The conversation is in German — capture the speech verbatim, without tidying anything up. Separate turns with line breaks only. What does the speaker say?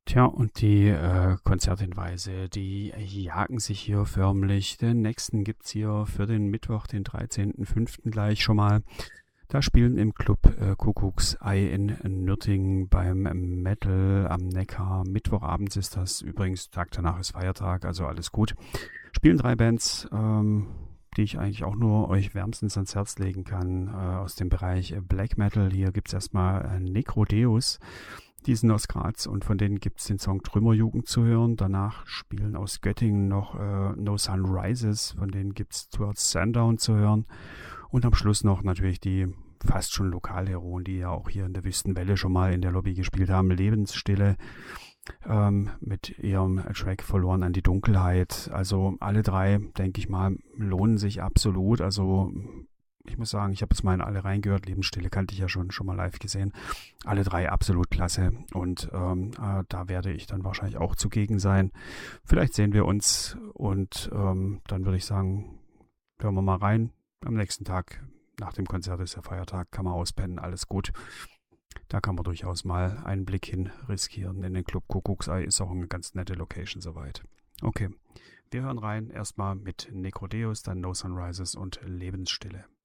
Tja, und die äh, Konzerthinweise, die jagen sich hier förmlich. Den nächsten gibt's hier für den Mittwoch, den dreizehnten fünften gleich schon mal. Da spielen im Club äh, Kuckucksei in Nürtingen beim Metal am Neckar. Mittwochabends ist das, übrigens Tag danach ist Feiertag, also alles gut. Spielen drei Bands, ähm, die ich eigentlich auch nur euch wärmstens ans Herz legen kann, äh, aus dem Bereich äh, Black Metal. Hier gibt's erstmal äh, Necrodeus. Die sind aus Graz und von denen gibt's den Song Trümmerjugend zu hören. Danach spielen aus Göttingen noch äh, No Sun Rises, von denen gibt's Towards Sundown zu hören. Und am Schluss noch natürlich die fast schon Lokalheroen, die ja auch hier in der Wüstenwelle schon mal in der Lobby gespielt haben. Lebensstille ähm, mit ihrem Track Verloren an die Dunkelheit. Also alle drei, denke ich mal, lohnen sich absolut. Also ich muss sagen, ich habe jetzt mal in alle reingehört. Lebensstille kannte ich ja schon, schon mal live gesehen. Alle drei absolut klasse. Und ähm, äh, da werde ich dann wahrscheinlich auch zugegen sein. Vielleicht sehen wir uns und ähm, dann würde ich sagen, hören wir mal rein. Am nächsten Tag, nach dem Konzert ist ja Feiertag, kann man auspennen, alles gut. Da kann man durchaus mal einen Blick hin riskieren. In den Club Kuckucksei ist auch eine ganz nette Location soweit. Okay, wir hören rein. Erstmal mit Necrodeus, dann No Sunrises und Lebensstille.